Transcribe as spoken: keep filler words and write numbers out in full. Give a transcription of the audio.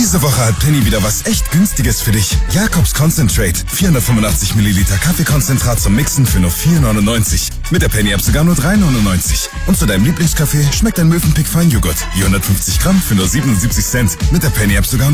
Diese Woche hat Penny wieder was echt Günstiges für dich. Jakobs Concentrate. vierhundertfünfundachtzig Milliliter Kaffeekonzentrat zum Mixen für nur vier neunundneunzig. Mit der Penny-App sogar nur drei neunundneunzig. Und zu deinem Lieblingskaffee schmeckt ein Mövenpick Feinjoghurt. Je hundertfünfzig Gramm für nur siebenundsiebzig Cent. Mit der Penny-App sogar